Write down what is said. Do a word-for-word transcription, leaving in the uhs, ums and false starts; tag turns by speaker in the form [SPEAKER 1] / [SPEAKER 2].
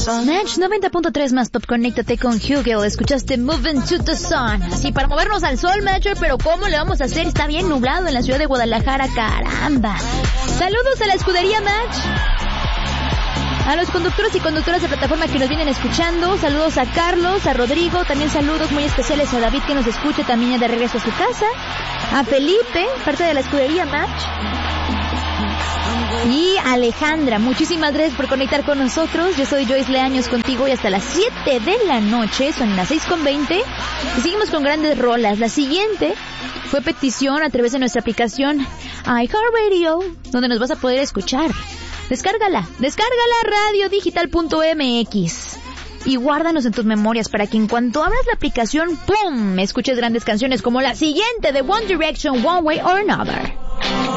[SPEAKER 1] sun.
[SPEAKER 2] Match noventa punto tres más Pop, conéctate con Hugel. Escuchaste Moving to the Sun. Así para movernos al sol, Match, pero ¿cómo le vamos a hacer? Está bien nublado en la ciudad de Guadalajara, caramba. Saludos a la escudería Match, a los conductores y conductoras de plataforma que nos vienen escuchando. Saludos a Carlos, a Rodrigo, también saludos muy especiales a David que nos escucha también ya de regreso a su casa, a Felipe, parte de la escudería Match, y Alejandra. Muchísimas gracias por conectar con nosotros. Yo soy Joyce Leaños contigo y hasta las siete de la noche, son las seis con veinte, y seguimos con grandes rolas. La siguiente fue petición a través de nuestra aplicación iHeartRadio, donde nos vas a poder escuchar. Descárgala, descárgala radiodigital punto m x y guárdanos en tus memorias para que en cuanto abras la aplicación, ¡pum!, escuches grandes canciones como la siguiente de One Direction, One Way or Another.